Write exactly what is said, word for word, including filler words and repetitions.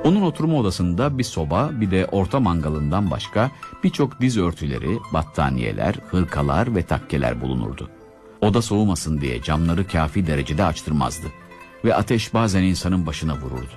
Onun oturma odasında bir soba, bir de orta mangalından başka birçok diz örtüleri, battaniyeler, hırkalar ve takkeler bulunurdu. Oda soğumasın diye camları kafi derecede açtırmazdı ve ateş bazen insanın başına vururdu.